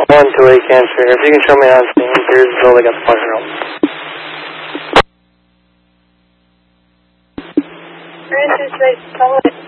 128 Cancer. If you can show me on scene, here's all I got the fire out. Francis,